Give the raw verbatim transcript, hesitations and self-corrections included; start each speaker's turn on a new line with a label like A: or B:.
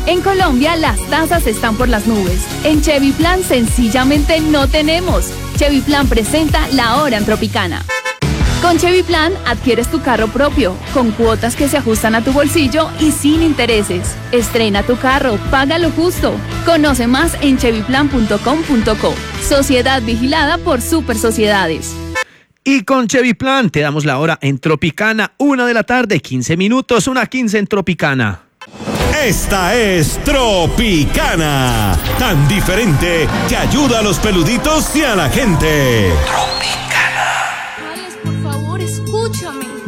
A: En Colombia las tasas están por las nubes. En Chevy Plan sencillamente no tenemos. Chevy Plan presenta La Hora en Tropicana. Con Chevy Plan adquieres tu carro propio, con cuotas que se ajustan a tu bolsillo y sin intereses. Estrena tu carro, paga lo justo. Conoce más en chevy plan punto com punto co. Sociedad vigilada por Super Sociedades.
B: Y con Chevy Plan te damos la hora en Tropicana, una de la tarde, quince minutos, una quince en Tropicana.
C: Esta es Tropicana, tan diferente que ayuda a los peluditos y a la gente. Tropicana.